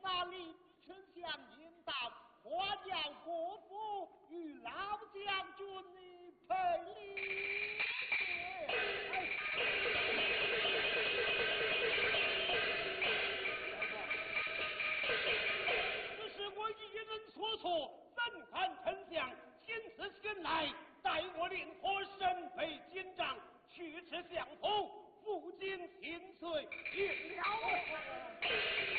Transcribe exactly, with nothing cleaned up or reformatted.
那里丞相引导，花叫国父与老将军你赔礼。 这是我一人所错，怎堪丞相亲自前来，待我令婆身背金帐，去至相逢，负荆请罪，应了。